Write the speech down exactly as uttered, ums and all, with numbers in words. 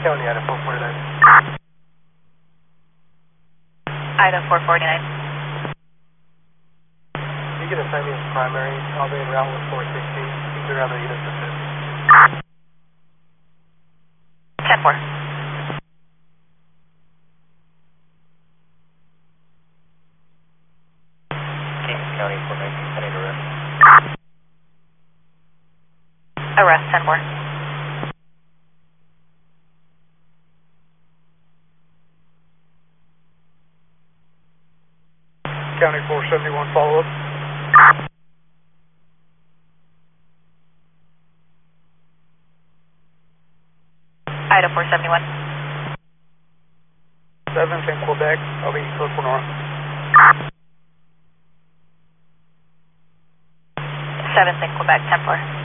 County, Idaho four forty-nine. Idaho four forty-nine. You can assign me as primary. I'll be in route with four sixty. You can clear other units with this. ten four. Kings County four nineteen, pending arrest. Arrest ten four. County four seventy-one, follow up. Idaho four seventy-one. seventh in Quebec, I'll be code for north. seventh in Quebec, ten four.